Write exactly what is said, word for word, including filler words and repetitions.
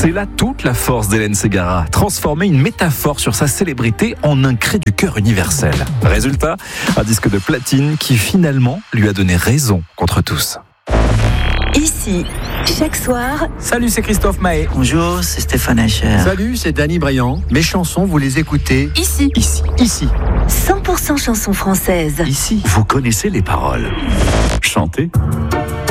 C'est là toute la force d'Hélène Ségara, transformer une métaphore sur sa célébrité en un cri du cœur universel. Résultat, un disque de platine qui finalement lui a donné raison contre tous. Ici, chaque soir. Salut, c'est Christophe Mahé. Bonjour, c'est Stéphane Escher. Salut, c'est Danny Briand. Mes chansons, vous les écoutez Ici. Ici. Ici. cent pour cent chansons françaises. Ici. Vous connaissez les paroles. Chantez.